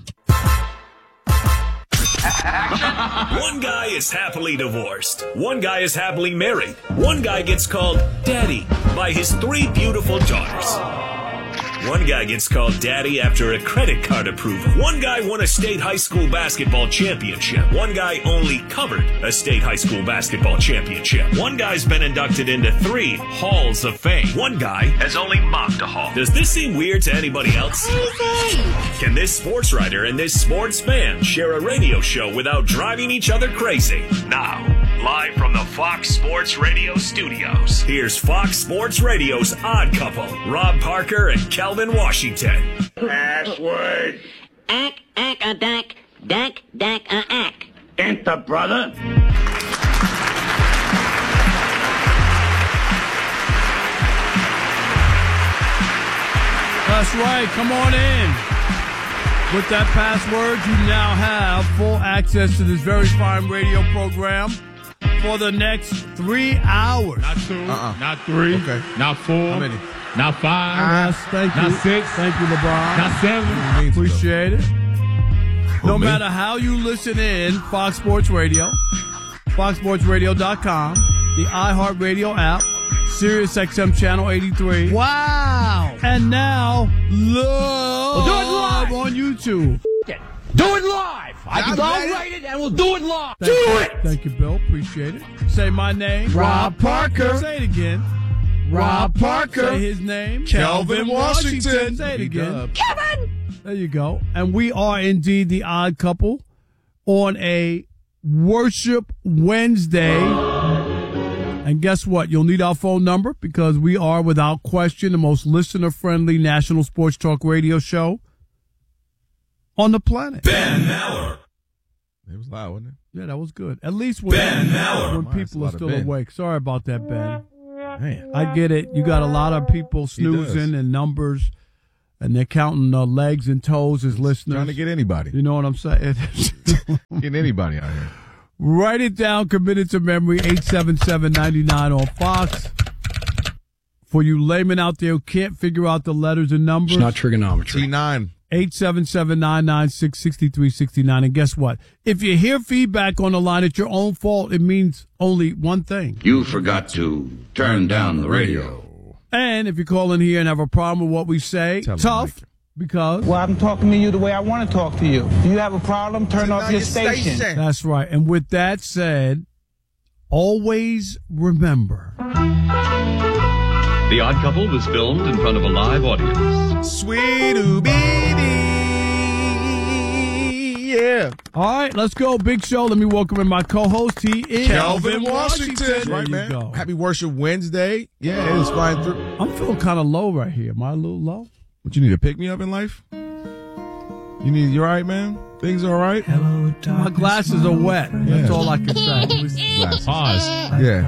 Speaker 4: One guy is happily divorced. One guy is happily married. One guy gets called daddy by his three beautiful daughters. One guy gets called daddy after a credit card approval. One guy won a state high school basketball championship. One guy only covered a state high school basketball championship. One guy's been inducted into three halls of fame. One guy has only mocked a hall. Does this seem weird to anybody else? Can this sports writer and this sports fan share a radio show without driving each other crazy? Now, live from the Fox Sports Radio studios, here's Fox Sports Radio's Odd Couple, Rob Parker and Kelvin Washington.
Speaker 33: Password.
Speaker 34: Ack, ack, a dack, dack, dack, a ack.
Speaker 33: Enter, brother.
Speaker 1: That's right. Come on in. With that password, you now have full access to this very fine radio program for the next three hours.
Speaker 35: Not two, uh-uh. not three, okay. Not four,
Speaker 1: How many?
Speaker 35: Not five,
Speaker 1: yes, thank
Speaker 35: not
Speaker 1: you.
Speaker 35: six,
Speaker 1: thank you, LeBron.
Speaker 35: Not seven.
Speaker 1: Appreciate it. No
Speaker 35: me?
Speaker 1: matter how you listen in, Fox Sports Radio, fox sports radio dot com, the iHeartRadio app, Sirius X M Channel eighty-three.
Speaker 12: Wow.
Speaker 1: And now, live
Speaker 12: we'll do it live
Speaker 1: on YouTube.
Speaker 12: Do it live. I can I'll write it and we'll do it live.
Speaker 1: Thank
Speaker 12: do
Speaker 1: you.
Speaker 12: it.
Speaker 1: Thank you, Bill. Appreciate it. Say my name.
Speaker 12: Rob Parker.
Speaker 1: Say it again.
Speaker 12: Rob Parker.
Speaker 1: Say his name.
Speaker 21: Kelvin Washington.
Speaker 1: Say it again.
Speaker 12: Kevin.
Speaker 1: There you go. And we are indeed the Odd Couple.
Speaker 2: on a Worship Wednesday. And guess what? You'll need our phone number because we are, without question, the most listener-friendly national sports talk radio show on the planet.
Speaker 21: Ben Maller. It was loud, wasn't it?
Speaker 2: Yeah, that was good. At least when,
Speaker 21: Ben Maller.
Speaker 2: when people are still awake. Sorry about that, Ben.
Speaker 21: Man.
Speaker 2: I get it. You got a lot of people snoozing and numbers, and they're counting uh, legs and toes as listeners.
Speaker 21: Trying to get anybody.
Speaker 2: You know what I'm saying?
Speaker 21: Getting anybody out here.
Speaker 2: Write it down, commit it to memory, eight seven seven, nine nine on Fox. For you laymen out there who can't figure out the letters and numbers.
Speaker 26: It's not trigonometry.
Speaker 21: T nine.
Speaker 2: eight seven seven, nine nine six, six three six nine. And guess what? If you hear feedback on the line, it's your own fault. It means only one thing.
Speaker 3: You forgot to turn down the radio.
Speaker 2: And if you call in here and have a problem with what we say,
Speaker 3: Tell 'em,
Speaker 2: tough, because...
Speaker 5: Well, I'm talking to you the way I want to talk to you. Do you have a problem? Turn off your station.
Speaker 2: That's right. And with that said, always remember...
Speaker 8: The Odd Couple was filmed in front of a live audience.
Speaker 21: Sweet baby. Yeah.
Speaker 2: All right, let's go. Big show. Let me welcome in my co-host. He is
Speaker 21: Kelvin Washington.
Speaker 2: Washington.
Speaker 21: Right,
Speaker 2: There you
Speaker 21: man.
Speaker 2: go.
Speaker 21: Happy Worship Wednesday. Yeah, it is flying through.
Speaker 2: I'm feeling kind of low right here. Am I a little low?
Speaker 21: What, you need to pick me up in life? You need, you all right, man? Things are all right?
Speaker 2: Hello, my glasses are wet. That's all I can say.
Speaker 21: Glasses.
Speaker 1: Pause.
Speaker 21: Yeah.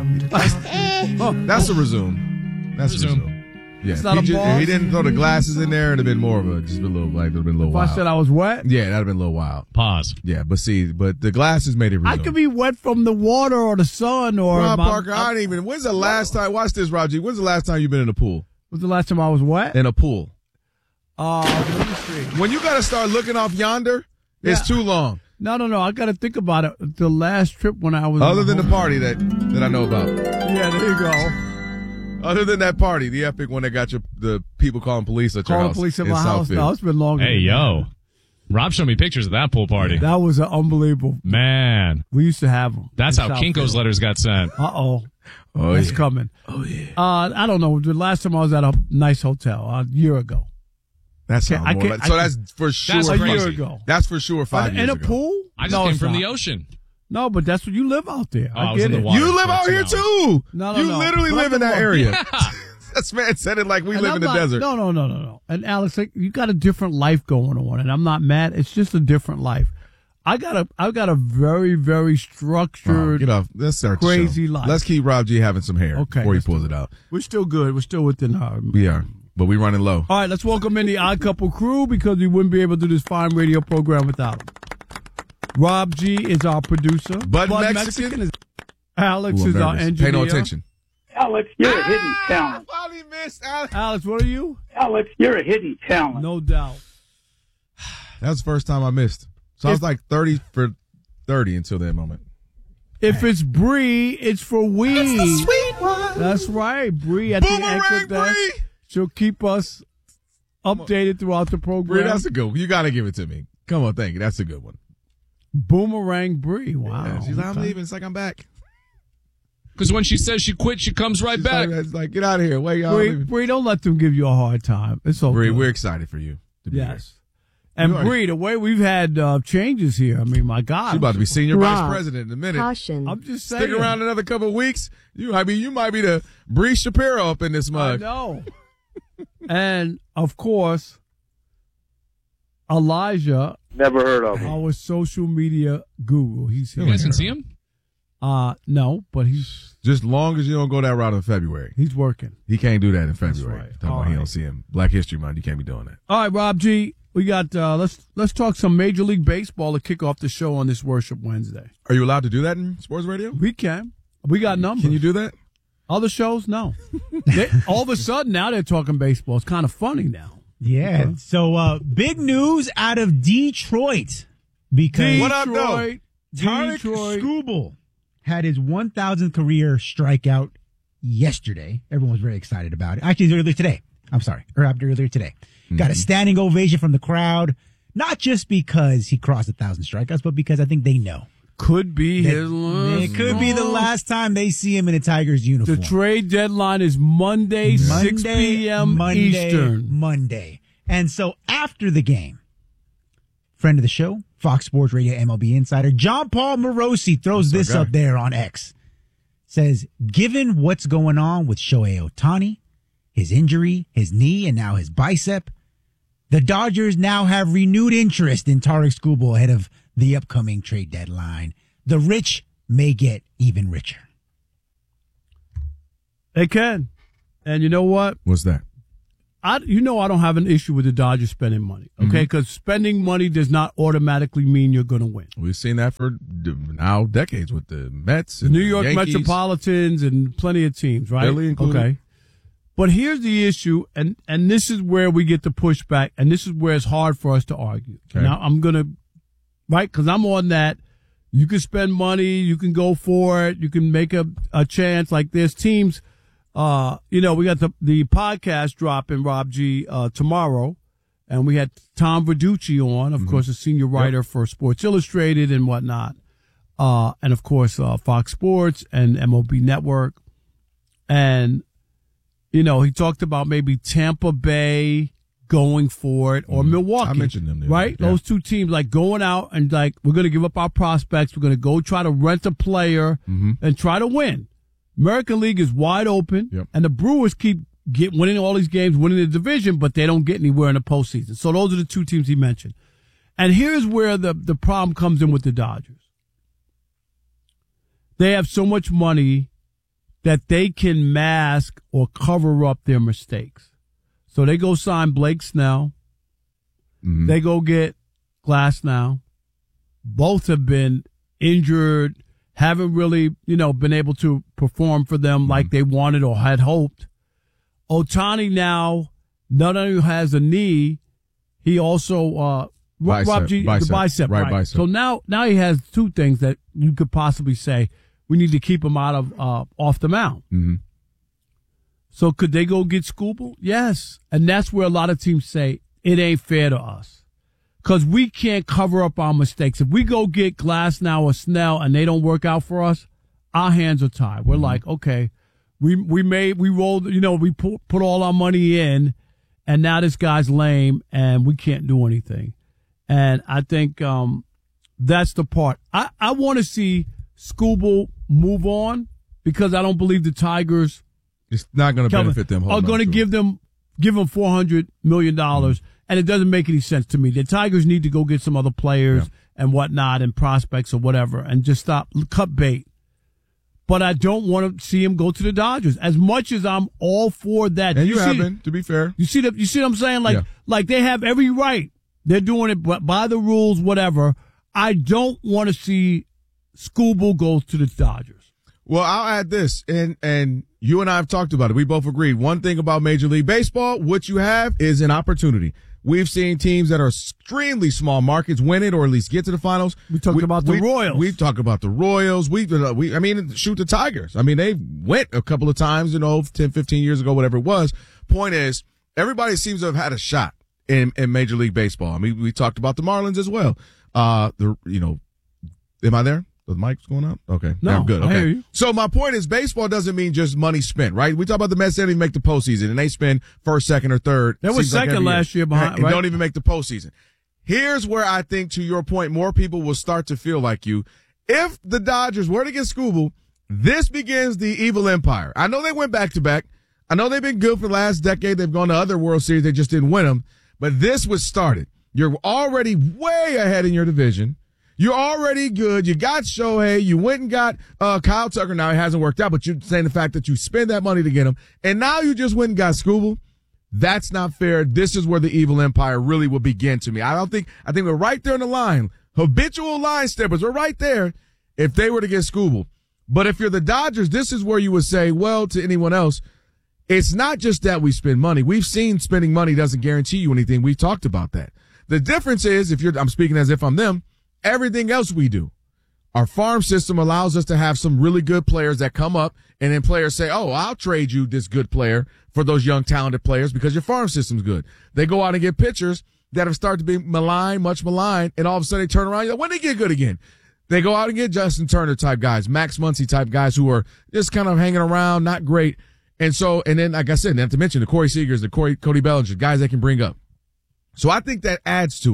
Speaker 21: Oh, that's a resume. That's a resume. Yeah.
Speaker 2: It's not
Speaker 21: he,
Speaker 2: a
Speaker 21: just,
Speaker 2: pause?
Speaker 21: he didn't throw the glasses in there. It'd have been more of a, just a little, like, it'd have been a little
Speaker 2: If
Speaker 21: wild.
Speaker 2: I said I was wet?
Speaker 21: Yeah, that'd have been a little wild.
Speaker 1: Pause.
Speaker 21: Yeah, but see, but the glasses made it resume.
Speaker 2: I could be wet from the water or the sun or...
Speaker 21: Rob
Speaker 2: my-
Speaker 21: Parker, I don't even, when's the last time, watch this, Rob G. When's the last time you've been in a pool?
Speaker 2: When's the last time I was wet?
Speaker 21: In a pool.
Speaker 2: Uh, let me see.
Speaker 21: When you got to start looking off yonder, it's
Speaker 2: Yeah.
Speaker 21: too long.
Speaker 2: No, no, no. I got to think about it. The last trip when I was...
Speaker 21: Other than the party that, that I know about.
Speaker 2: Yeah, there you go.
Speaker 21: Other than that party, the epic one that got your, the people calling police at your
Speaker 2: Calling
Speaker 21: house.
Speaker 2: police at
Speaker 21: in
Speaker 2: my house.
Speaker 21: Southfield.
Speaker 2: No, it's been longer.
Speaker 1: Hey,
Speaker 2: than
Speaker 1: yo. Rob showed me pictures of that pool party.
Speaker 2: That was an unbelievable.
Speaker 1: Man.
Speaker 2: We used to have them.
Speaker 1: That's how Kinko's letters got sent.
Speaker 2: Uh-oh.
Speaker 21: Oh,
Speaker 2: It's
Speaker 21: yeah.
Speaker 2: coming.
Speaker 21: Oh, yeah.
Speaker 2: Uh, I don't know. The last time I was at a nice hotel, a year ago.
Speaker 21: That's
Speaker 2: Can't-
Speaker 21: how
Speaker 2: I
Speaker 21: more
Speaker 2: can't-
Speaker 21: like, so
Speaker 2: I
Speaker 21: that's
Speaker 2: can't-
Speaker 21: for sure.
Speaker 1: That's
Speaker 2: a
Speaker 21: five-
Speaker 2: year ago.
Speaker 21: That's for sure five
Speaker 2: in
Speaker 21: years
Speaker 2: a
Speaker 21: ago.
Speaker 2: pool?
Speaker 1: I just
Speaker 2: No,
Speaker 1: came
Speaker 2: it's
Speaker 1: from
Speaker 2: not.
Speaker 1: the ocean.
Speaker 2: No, but that's what you live out there.
Speaker 1: Oh, I
Speaker 2: I
Speaker 1: was
Speaker 2: get
Speaker 1: in the
Speaker 2: it.
Speaker 1: water.
Speaker 21: You live
Speaker 1: for
Speaker 21: out
Speaker 1: two
Speaker 21: here
Speaker 1: hours.
Speaker 21: too.
Speaker 2: No, no,
Speaker 21: you
Speaker 2: no.
Speaker 21: literally
Speaker 2: But
Speaker 21: live in
Speaker 2: I'm
Speaker 21: that
Speaker 2: the-
Speaker 21: area.
Speaker 1: Yeah.
Speaker 21: This man said it like we
Speaker 2: And
Speaker 21: live
Speaker 2: I'm
Speaker 21: in the
Speaker 2: not-
Speaker 21: desert.
Speaker 2: No, no, no, no, no. And Alex, like, you got a different life going on, and I'm not mad. It's just a different life. I got a, I got a very, very
Speaker 21: Oh,
Speaker 2: structured,
Speaker 21: get off. Let's start the
Speaker 2: crazy
Speaker 21: show.
Speaker 2: life.
Speaker 21: Let's keep Rob G having some hair
Speaker 2: Okay,
Speaker 21: before he
Speaker 2: let's
Speaker 21: pulls
Speaker 2: do
Speaker 21: it out.
Speaker 2: We're still good. We're still within our.
Speaker 21: We are, but we running low.
Speaker 2: All right, let's welcome in the Odd Couple crew because we wouldn't be able to do this fine radio program without them. Rob G is our producer.
Speaker 21: Bud Mexican?
Speaker 2: is Alex
Speaker 21: Ooh, I'm
Speaker 2: is our
Speaker 21: nervous.
Speaker 2: engineer.
Speaker 21: Pay no attention.
Speaker 33: Alex, you're a hidden talent.
Speaker 21: Finally missed Alex.
Speaker 2: Alex, what are you?
Speaker 33: Alex, you're a hidden talent.
Speaker 2: No doubt.
Speaker 21: That was the first time I missed. So I was
Speaker 2: If-
Speaker 21: like thirty for thirty until that moment.
Speaker 2: If it's Bree, it's for we.
Speaker 21: It's the sweet one.
Speaker 2: That's right, Bree at the
Speaker 21: Boomerang
Speaker 2: anchor desk.
Speaker 21: Bree.
Speaker 2: She'll keep us updated throughout the program.
Speaker 21: Bree, that's a good one. You got to give it to me. Come on, thank you. That's a good one.
Speaker 2: Boomerang Bree. Wow.
Speaker 21: Yeah, she's like, I'm
Speaker 2: Okay.
Speaker 21: leaving. It's like I'm back.
Speaker 1: Because when she says she quit, she comes right
Speaker 21: She's
Speaker 1: back.
Speaker 21: Like, it's like, get out of here. Wait, y'all.
Speaker 2: Bree,
Speaker 21: leaving.
Speaker 2: Bree, don't let them give you a hard time. It's okay.
Speaker 21: Bree, we're excited for you. To be
Speaker 2: Yes. And
Speaker 21: You already-
Speaker 2: Bree, the way we've had uh, changes here, I mean, my God.
Speaker 21: here. She's about to be senior
Speaker 29: Rob,
Speaker 21: vice president in a minute.
Speaker 29: Caution.
Speaker 2: I'm just saying.
Speaker 21: Stick around another couple of weeks. You, I mean, you might be the Bree Shapiro up in this
Speaker 2: I
Speaker 21: mug.
Speaker 2: know. And, of course, Elijah,
Speaker 33: Never heard of him.
Speaker 2: our social media guru. He's here.
Speaker 1: You guys can see him?
Speaker 2: Uh, no, but he's
Speaker 21: Just long as you don't go that route in February.
Speaker 2: he's working.
Speaker 21: He can't do that in February.
Speaker 2: right.
Speaker 21: Talking
Speaker 2: All
Speaker 21: about he
Speaker 2: right.
Speaker 21: don't see him. Black History Month, you can't be doing that.
Speaker 2: All right, Rob G, we got uh, let's let's talk some Major League Baseball to kick off the show on this Worship Wednesday.
Speaker 21: Are you allowed to do that in sports radio?
Speaker 2: We can. We got numbers.
Speaker 21: Can you do that?
Speaker 2: Other shows? No. they, all of a sudden now they're talking baseball. It's kind of funny now.
Speaker 14: Yeah.
Speaker 2: Okay.
Speaker 14: So uh, big news out of Detroit because
Speaker 21: What up, though?
Speaker 2: Detroit,
Speaker 14: Tarek
Speaker 2: Detroit.
Speaker 14: Skubal had his one thousandth career strikeout yesterday. Everyone was very excited about it. Actually, it was earlier today. I'm sorry, or earlier today.
Speaker 21: Mm-hmm.
Speaker 14: Got a standing ovation from the crowd, not just because he crossed a thousand strikeouts, but because I think they know
Speaker 2: Could be
Speaker 14: that
Speaker 2: his last.
Speaker 14: it could be the last time they see him in a Tigers uniform.
Speaker 2: The trade deadline is Monday, six p.m.
Speaker 14: Monday,
Speaker 2: Eastern.
Speaker 14: Monday. And so after the game, friend of the show, Fox Sports Radio M L B insider, John Paul Morosi throws
Speaker 6: That's
Speaker 14: this
Speaker 6: our
Speaker 14: up
Speaker 6: guy.
Speaker 14: there on X. Says, given what's going on with Shohei Ohtani, his injury, his knee, and now his bicep, the Dodgers now have renewed interest in Tarik Skubal ahead of the upcoming trade deadline. The rich may get even richer.
Speaker 2: They can. And you know what?
Speaker 6: What's that?
Speaker 2: I, you know I don't have an issue with the Dodgers spending money, okay? Because
Speaker 6: Mhm.
Speaker 2: spending money does not automatically mean you're going to win.
Speaker 6: We've seen that for d- now decades with the Mets,
Speaker 2: The
Speaker 6: and
Speaker 2: New York
Speaker 6: Yankees.
Speaker 2: Metropolitans and plenty of teams, right?
Speaker 6: Philly included.
Speaker 2: Okay. But here's the issue, and, and this is where we get the pushback, and this is where it's hard for us to argue.
Speaker 6: Okay.
Speaker 2: Now, I'm going to, right, because I'm on that. You can spend money, you can go for it, you can make a, a chance. Like there's teams, uh, you know, we got the, the podcast dropping, Rob G, uh, tomorrow, and we had Tom Verducci on, of
Speaker 6: Mm-hmm.
Speaker 2: course, a senior writer for Sports Illustrated and whatnot. Uh, and of course, uh, Fox Sports and M L B Network. And, you know, he talked about maybe Tampa Bay going for it or Milwaukee.
Speaker 6: I mentioned them there.
Speaker 2: Right?
Speaker 6: Yeah.
Speaker 2: Those two teams, like going out and like, we're going to give up our prospects. We're going to go try to rent a player
Speaker 6: Mm-hmm.
Speaker 2: and try to win. American League is wide open,
Speaker 6: Yep.
Speaker 2: and the Brewers keep get winning all these games, winning the division, but they don't get anywhere in the postseason. So those are the two teams he mentioned. And here's where the, the problem comes in with the Dodgers. They have so much money that they can mask or cover up their mistakes. So they go sign Blake Snell.
Speaker 6: Mm-hmm.
Speaker 2: They go get Glasnow. Both have been injured, haven't really, you know, been able to perform for them like they wanted or had hoped. Ohtani now not only has a knee, he also uh
Speaker 6: Bicep,
Speaker 2: Rob G,
Speaker 6: bicep,
Speaker 2: the bicep,
Speaker 6: right
Speaker 2: right?
Speaker 6: bicep.
Speaker 2: So now now he has two things that you could possibly say we need to keep him out of uh off the mound.
Speaker 6: Mm-hmm.
Speaker 2: So could they go get Skubal? Yes. And that's where a lot of teams say it ain't fair to us. Because we can't cover up our mistakes. If we go get Glasnow or Snell and they don't work out for us, our hands are tied. We're
Speaker 6: Mm-hmm.
Speaker 2: like, okay, we we made, we rolled, you know, we put, put all our money in, and now this guy's lame, and we can't do anything. And I think um, that's the part. I, I want to see Skubal move on because I don't believe the Tigers
Speaker 6: It's not going to
Speaker 2: Kelvin,
Speaker 6: benefit them.
Speaker 2: are
Speaker 6: holding
Speaker 2: going to
Speaker 6: on
Speaker 2: give them give them four hundred million dollars,
Speaker 6: Mm-hmm.
Speaker 2: and it doesn't make any sense to me. The Tigers need to go get some other players
Speaker 6: Yeah.
Speaker 2: and whatnot and prospects or whatever, and just stop cut bait. But I don't want to see him go to the Dodgers. As much as I'm all for that,
Speaker 6: And you,
Speaker 2: see,
Speaker 6: have been, to be fair.
Speaker 2: You see the, you see what I'm saying? Like
Speaker 6: Yeah.
Speaker 2: like they have every right. They're doing it b- by the rules, whatever. I don't want to see Skubal go to the Dodgers.
Speaker 6: Well, I'll add this, and and you and I have talked about it. We both agreed. One thing about Major League Baseball, what you have is an opportunity. We've seen teams that are extremely small markets win it or at least get to the finals.
Speaker 2: We talked about the
Speaker 6: we,
Speaker 2: Royals.
Speaker 6: We talked about the Royals. We, uh, we, I mean, shoot the Tigers. I mean, they went a couple of times, you know, ten, fifteen years ago, whatever it was. Point is, everybody seems to have had a shot in, in Major League Baseball. I mean, we talked about the Marlins as well. Uh, the, you know, am I there? The mic's going up? Okay.
Speaker 2: No,
Speaker 6: Yeah, good.
Speaker 2: I
Speaker 6: Okay.
Speaker 2: hear you.
Speaker 6: So my point is baseball doesn't mean just money spent, right? We talk about the Mets, they don't even make the postseason, and they spend first, second, or third.
Speaker 2: They were
Speaker 6: Seems like
Speaker 2: second
Speaker 6: every
Speaker 2: last year behind,
Speaker 6: and
Speaker 2: right?
Speaker 6: don't even make the postseason. Here's where I think, to your point, more people will start to feel like you. If the Dodgers were to get Skubal, this begins the evil empire. I know they went back to back. I know they've been good for the last decade. They've gone to other World Series. They just didn't win them. But this was started. You're already way ahead in your division. You're already good. You got Shohei. You went and got uh, Kyle Tucker. Now it hasn't worked out, but you're saying the fact that you spend that money to get him, and now you just went and got Skubal. That's not fair. This is where the evil empire really will begin to me. I don't think, I think we're right there in the line. Habitual line steppers are right there if they were to get Skubal. But if you're the Dodgers, this is where you would say, well, to anyone else, it's not just that we spend money. We've seen spending money doesn't guarantee you anything. We've talked about that. The difference is, if you're, I'm speaking as if I'm them, everything else we do. Our farm system allows us to have some really good players that come up, and then players say, oh, I'll trade you this good player for those young talented players because your farm system's good. They go out and get pitchers that have started to be maligned, much maligned, and all of a sudden they turn around. When they get good again, they go out and get Justin Turner type guys, Max Muncy type guys who are just kind of hanging around, not great. And so, and then, like I said, not to mention the Corey Seagers, the Corey, Cody Bellinger, guys they can bring up. So I think that adds to it.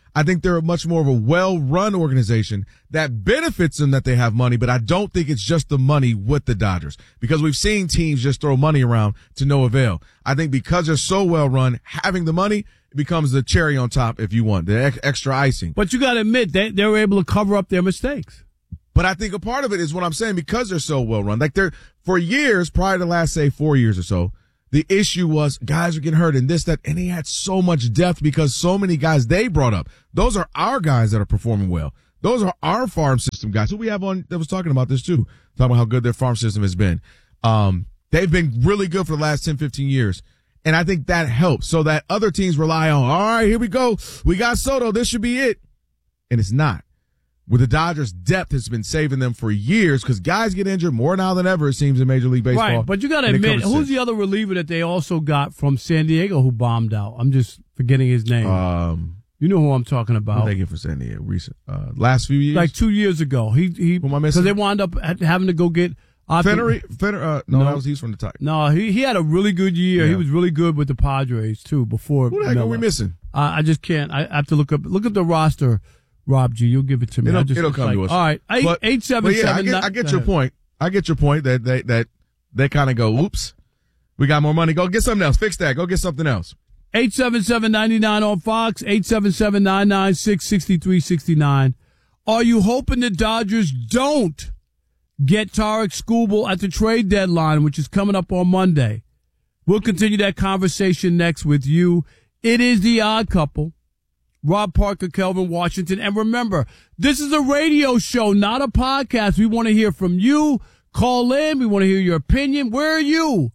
Speaker 6: I think they're much more of a well-run organization that benefits them that they have money, but I don't think it's just the money with the Dodgers because we've seen teams just throw money around to no avail. I think because they're so well-run, having the money becomes the cherry on top if you want, the ex- extra icing.
Speaker 2: But you got to admit, they, they were able to cover up their mistakes.
Speaker 6: But I think a part of it is what I'm saying because they're so well-run. Like they're, for years, prior to the last, say, four years or so, the issue was guys are getting hurt and this, that, and they had so much depth because so many guys they brought up. Those are our guys that are performing well. Those are our farm system guys who we have on that was talking about this too, talking about how good their farm system has been. Um, they've been really good for the last ten, fifteen years. And I think that helps so that other teams rely on, all right, here we go. We got Soto. This should be it. And it's not. With the Dodgers, depth has been saving them for years because guys get injured more now than ever, it seems, in Major League Baseball.
Speaker 2: Right, but you got to admit, who's the other reliever that they also got from San Diego who bombed out? I'm just forgetting his name.
Speaker 6: Um,
Speaker 2: you know who I'm talking about.
Speaker 6: What did they get for San Diego recent? Uh, last few years?
Speaker 2: Like two years ago. He he Because they wound up having to go get...
Speaker 6: Fennery? Fenner, uh, no, no, that was he's from the Tigers.
Speaker 2: No, he, he had a really good year. Yeah. He was really good with the Padres, too, before...
Speaker 6: Who the heck
Speaker 2: Miller.
Speaker 6: are we missing?
Speaker 2: Uh, I just can't. I have to look up look up the roster, Rob G. You'll give it to me.
Speaker 6: It'll,
Speaker 2: just,
Speaker 6: it'll come
Speaker 2: like,
Speaker 6: to us.
Speaker 2: All right. Eight,
Speaker 6: but,
Speaker 2: eight seven
Speaker 6: but yeah,
Speaker 2: seven.
Speaker 6: I get, I get your point. I get your point that they, that they kind of go, oops, we got more money. Go get something else. Fix that. Go get something else.
Speaker 2: eight seven seven, nine nine on Fox, eight seven seven, nine nine six, six three six nine. Are you hoping the Dodgers don't get Tarek Skubal at the trade deadline, which is coming up on Monday? We'll continue that conversation next with you. It is The Odd Couple. Rob Parker, Kelvin Washington. And remember, this is a radio show, not a podcast. We want to hear from you. Call in. We want to hear your opinion. Where are you?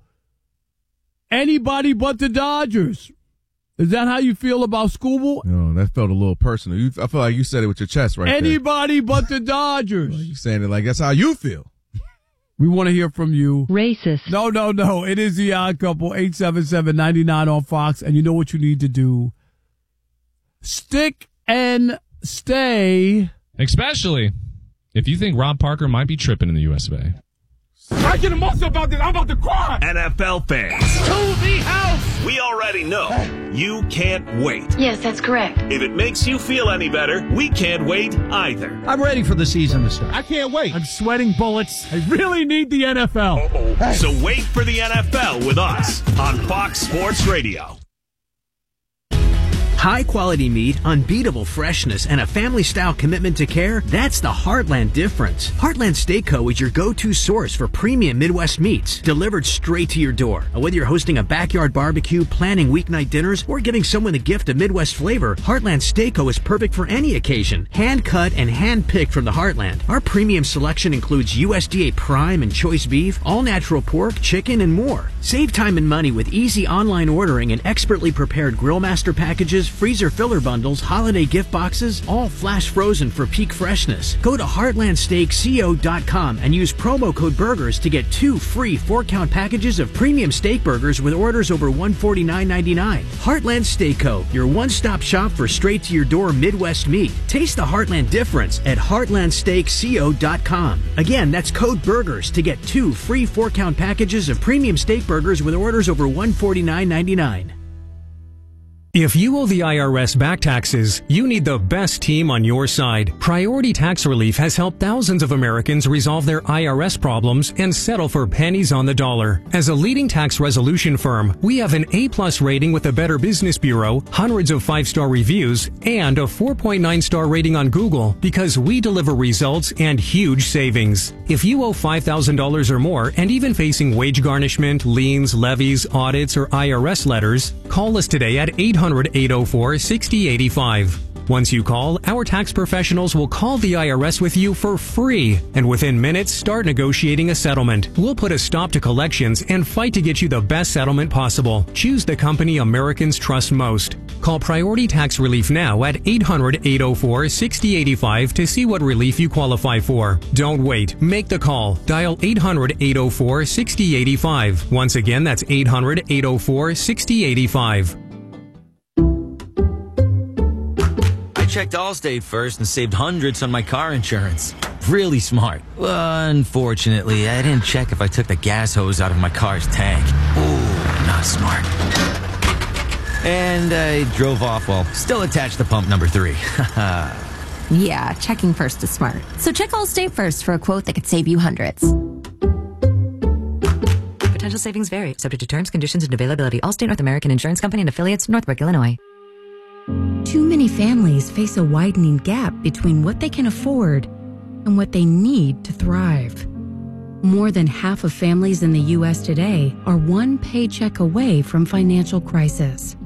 Speaker 2: Anybody but the Dodgers. Is that how you feel about Skubal?
Speaker 6: No, that felt a little personal. You, I feel like you said it with your chest right
Speaker 2: Anybody
Speaker 6: there.
Speaker 2: but the Dodgers.
Speaker 6: Well, you saying it like that's how you feel.
Speaker 2: We want to hear from you.
Speaker 7: Racist.
Speaker 2: No, no, no. It is The Odd Couple, eight seven seven, nine nine on Fox. And you know what you need to do. Stick and stay.
Speaker 9: Especially if you think Rob Parker might be tripping in the U S of A.
Speaker 32: I get emotional about this. I'm about to cry.
Speaker 4: N F L fans.
Speaker 32: To the house.
Speaker 4: We already know you can't wait.
Speaker 34: Yes, that's correct.
Speaker 4: If it makes you feel any better, we can't wait either.
Speaker 10: I'm ready for the season to start.
Speaker 32: I can't wait.
Speaker 2: I'm sweating bullets. I really need the N F L.
Speaker 4: Uh-oh. So wait for the N F L with us on Fox Sports Radio.
Speaker 11: High-quality meat, unbeatable freshness, and a family-style commitment to care, that's the Heartland difference. Heartland Steak Co. is your go-to source for premium Midwest meats, delivered straight to your door. Whether you're hosting a backyard barbecue, planning weeknight dinners, or giving someone a gift of Midwest flavor, Heartland Steak Co. is perfect for any occasion. Hand-cut and hand-picked from the Heartland. Our premium selection includes U S D A Prime and Choice Beef, all-natural pork, chicken, and more. Save time and money with easy online ordering and expertly prepared Grill Master packages, freezer filler bundles, holiday gift boxes, all flash frozen for peak freshness. Go to heartland steak co dot com and use promo code BURGERS to get two free four-count packages of premium steak burgers with orders over one hundred forty-nine ninety-nine. Heartland Steak Co., your one-stop shop for straight-to-your-door Midwest meat. Taste the Heartland difference at heartland steak co dot com. Again, that's code BURGERS to get two free four-count packages of premium steak burgers with orders over one hundred forty-nine ninety-nine.
Speaker 26: If you owe the I R S back taxes, you need the best team on your side. Priority Tax Relief has helped thousands of Americans resolve their I R S problems and settle for pennies on the dollar. As a leading tax resolution firm, we have an A-plus rating with the Better Business Bureau, hundreds of five-star reviews, and a four point nine star rating on Google because we deliver results and huge savings. If you owe five thousand dollars or more and even facing wage garnishment, liens, levies, audits, or I R S letters, call us today at eight hundred, eight oh four, six oh eight five. Once you call, our tax professionals will call the I R S with you for free, and within minutes start negotiating a settlement. We'll put a stop to collections and fight to get you the best settlement possible. Choose the company Americans trust most. Call Priority Tax Relief now at eight hundred, eight oh four, six oh eight five to see what relief you qualify for. Don't wait. Make the call. Dial eight hundred, eight oh four, six oh eight five. Once again, that's eight hundred, eight oh four, six oh eight five.
Speaker 15: I checked Allstate first and saved hundreds on my car insurance. Really smart. Unfortunately, I didn't check if I took the gas hose out of my car's tank. Ooh, not smart. And I drove off while still attached to pump number three.
Speaker 7: Yeah, checking first is smart. So check Allstate first for a quote that could save you hundreds.
Speaker 10: Potential savings vary, subject to terms, conditions, and availability. Allstate North American Insurance Company and affiliates, Northbrook, Illinois.
Speaker 13: Too many families face a widening gap between what they can afford and what they need to thrive. More than half of families in the U S today are one paycheck away from financial crisis.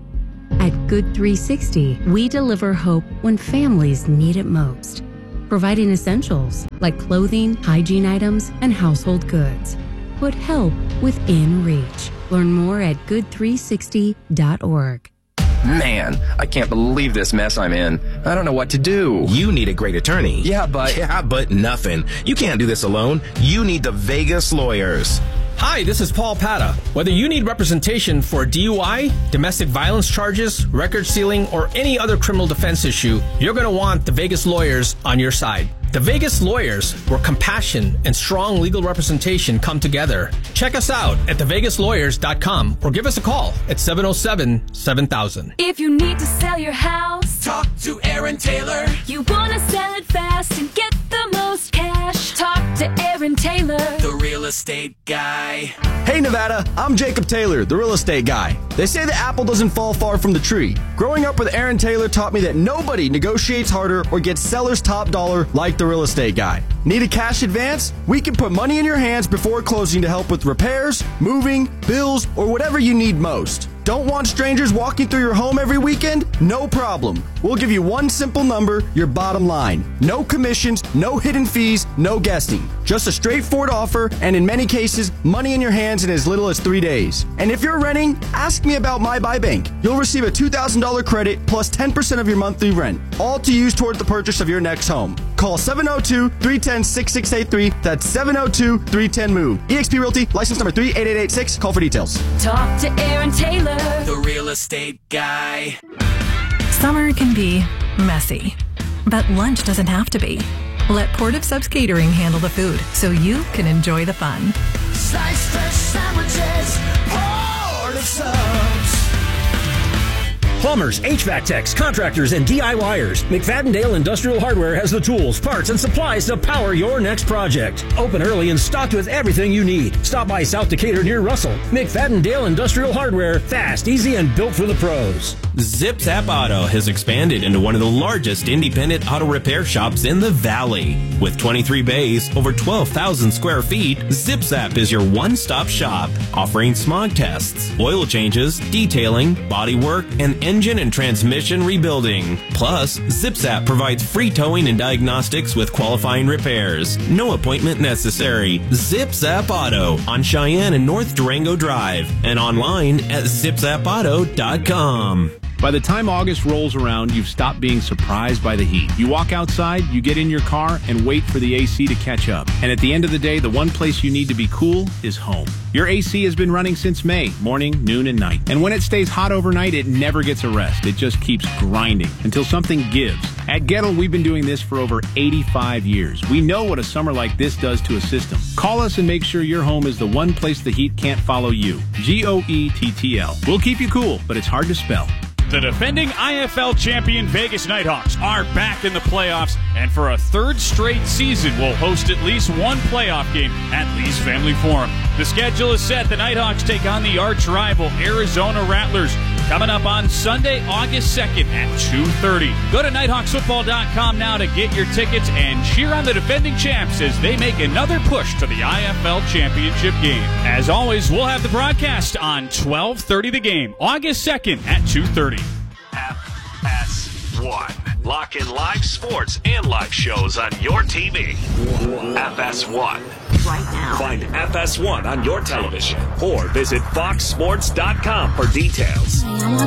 Speaker 13: At Good three sixty, we deliver hope when families need it most, providing essentials like clothing, hygiene items, and household goods. Put help within reach. Learn more at good three sixty dot org.
Speaker 16: Man, I can't believe this mess I'm in. I don't know what to do.
Speaker 17: You need a great attorney.
Speaker 16: Yeah, but...
Speaker 17: Yeah, but nothing. You can't do this alone. You need the Vegas Lawyers.
Speaker 18: Hi, this is Paul Pata. Whether you need representation for D U I, domestic violence charges, record sealing, or any other criminal defense issue, you're going to want the Vegas Lawyers on your side. The Vegas Lawyers, where compassion and strong legal representation come together. Check us out at the vegas lawyers dot com or give us a call at seven oh seven, seven thousand.
Speaker 19: If you need to sell your house,
Speaker 18: talk to Aaron Taylor.
Speaker 19: You want to sell it fast and get the most cash, talk to Aaron Taylor,
Speaker 18: the real estate guy.
Speaker 20: Hey Nevada, I'm Jacob Taylor, the real estate guy. They say the apple doesn't fall far from the tree. Growing up with Aaron Taylor taught me that nobody negotiates harder or gets seller's top dollar like the real estate guy. Need a cash advance? We can put money in your hands before closing to help with repairs, moving, bills, or whatever you need most. Don't want strangers walking through your home every weekend? No problem. We'll give you one simple number, your bottom line. No commissions, no hidden fees, no guessing. Just a straightforward offer, and in many cases, money in your hands in as little as three days. And if you're renting, ask me about My Buy Bank. You'll receive a two thousand dollars credit plus ten percent of your monthly rent, all to use towards the purchase of your next home. Call seven oh two, three one oh, six six eight three. That's seven oh two, three one oh, MOVE. eXp Realty, license number three eight eight eight six. Call for details.
Speaker 19: talk to Aaron Taylor,
Speaker 18: the real estate guy.
Speaker 22: Summer can be messy, but lunch doesn't have to be. Let Port of Subs Catering handle the food so you can enjoy the fun.
Speaker 19: sliced fresh sandwiches, Port of Subs.
Speaker 23: Plumbers, H V A C techs, contractors, and DIYers. McFadden-Dale Industrial Hardware has the tools, parts, and supplies to power your next project. Open early and stocked with everything you need. Stop by South Decatur near Russell. McFadden-Dale Industrial Hardware. Fast, easy, and built for the pros.
Speaker 24: Zip Zap Auto has expanded into one of the largest independent auto repair shops in the Valley. With twenty-three bays, over twelve thousand square feet, Zip Zap is your one-stop shop, offering smog tests, oil changes, detailing, body work, and engine and transmission rebuilding. Plus, Zip Zap provides free towing and diagnostics with qualifying repairs. No appointment necessary. Zip Zap Auto on Cheyenne and North Durango Drive and online at zip zap auto dot com.
Speaker 25: By the time August rolls around, you've stopped being surprised by the heat. You walk outside, you get in your car, and wait for the A C to catch up. And at the end of the day, the one place you need to be cool is home. Your A C has been running since May, morning, noon, and night. And when it stays hot overnight, it never gets a rest. It just keeps grinding until something gives. At Gettle, we've been doing this for over eighty-five years. We know what a summer like this does to a system. Call us and make sure your home is the one place the heat can't follow you. G O E T T L. We'll keep you cool, but it's hard to spell.
Speaker 32: The defending I F L champion Vegas Nighthawks are back in the playoffs, and for a third straight season will host at least one playoff game at Lee's Family Forum. The schedule is set. The Nighthawks take on the arch rival Arizona Rattlers coming up on Sunday, August second at two thirty. Go to nighthawks football dot com now to get your tickets and cheer on the defending champs as they make another push to the I F L championship game. As always, we'll have the broadcast on twelve thirty The Game, August second at two thirty.
Speaker 4: F S one. Lock in live sports and live shows on your T V. F S one.
Speaker 34: Right now.
Speaker 4: Find F S one on your television or visit fox sports dot com for details.